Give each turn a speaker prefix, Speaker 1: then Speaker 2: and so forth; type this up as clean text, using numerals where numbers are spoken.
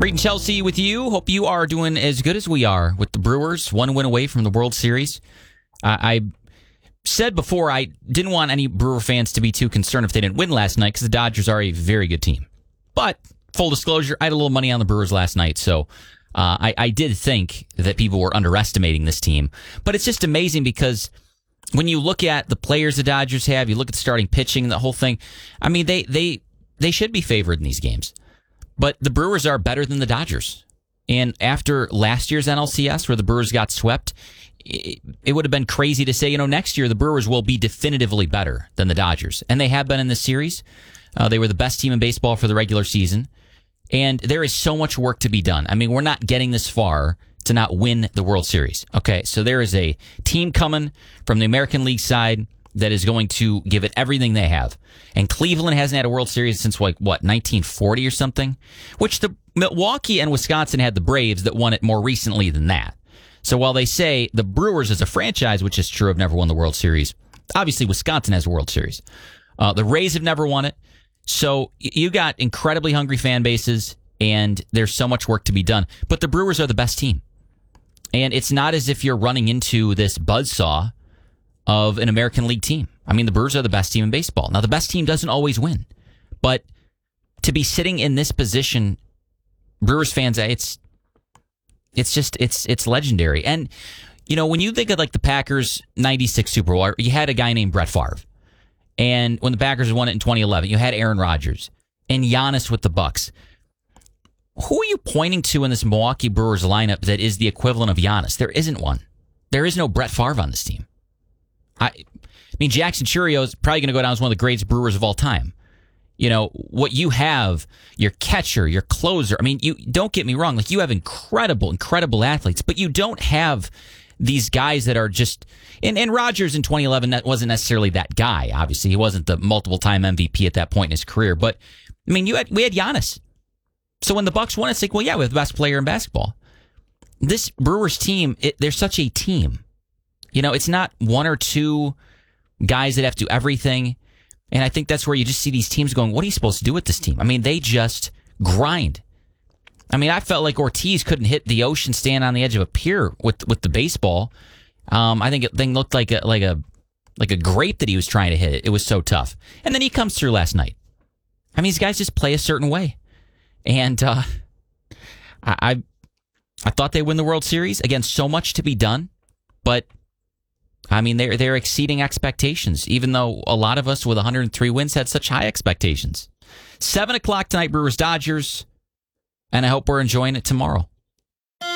Speaker 1: Reed and Chelsea with you. Hope you are doing as good as we are with the Brewers. One win away from the World Series. I said before I didn't want any Brewer fans to be too concerned if they didn't win last night because the Dodgers are a very good team. But full disclosure, I had a little money on the Brewers last night, so I did think that people were underestimating this team. But it's just amazing because when you look at the players the Dodgers have, you look at the starting pitching, the whole thing, I mean, they should be favored in these games. But the Brewers are better than the Dodgers. And after last year's NLCS, where the Brewers got swept, it would have been crazy to say, next year the Brewers will be definitively better than the Dodgers. And they have been in this series. They were the best team in baseball for the regular season. And there is so much work to be done. I mean, we're not getting this far to not win the World Series. Okay, so there is a team coming from the American League side that is going to give it everything they have. And Cleveland hasn't had a World Series since, 1940 or something? Which the Milwaukee and Wisconsin had the Braves that won it more recently than that. So while they say the Brewers as a franchise, which is true, have never won the World Series, obviously Wisconsin has a World Series. The Rays have never won it. So you got incredibly hungry fan bases, and there's so much work to be done. But the Brewers are the best team. And it's not as if you're running into this buzzsaw of an American League team. I mean, the Brewers are the best team in baseball. Now, the best team doesn't always win. But to be sitting in this position, Brewers fans, it's legendary. And, when you think of like the Packers 96 Super Bowl, you had a guy named Brett Favre. And when the Packers won it in 2011, you had Aaron Rodgers and Giannis with the Bucks. Who are you pointing to in this Milwaukee Brewers lineup that is the equivalent of Giannis? There isn't one. There is no Brett Favre on this team. I mean, Jackson Chourio is probably going to go down as one of the greatest Brewers of all time. What you have, your catcher, your closer. I mean, you don't get me wrong. Like, you have incredible athletes, but you don't have these guys that are just. And Rodgers in 2011, that wasn't necessarily that guy. Obviously, he wasn't the multiple-time MVP at that point in his career. But I mean, we had Giannis. So when the Bucks won, it's like, well, yeah, we have the best player in basketball. This Brewers team, they're such a team. It's not one or two guys that have to do everything. And I think that's where you just see these teams going, what are you supposed to do with this team? I mean, they just grind. I mean, I felt like Ortiz couldn't hit the ocean stand on the edge of a pier with the baseball. I think it looked like a grape that he was trying to hit it. It was so tough. And then he comes through last night. I mean, these guys just play a certain way. And I thought they'd win the World Series. Again, so much to be done. But I mean, they're exceeding expectations, even though a lot of us with 103 wins had such high expectations. 7 o'clock tonight, Brewers Dodgers, and I hope we're enjoying it tomorrow.